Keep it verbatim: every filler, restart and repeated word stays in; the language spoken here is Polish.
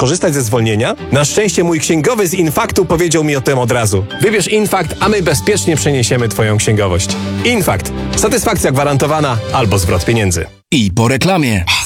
skorzystać ze zwolnienia? Na szczęście mój księgowy z Infaktu powiedział mi o tym od razu. Wybierz Infakt, a my bezpiecznie przeniesiemy twoją księgowość. Infakt. Satysfakcja gwarantowana albo zwrot pieniędzy. I po reklamie.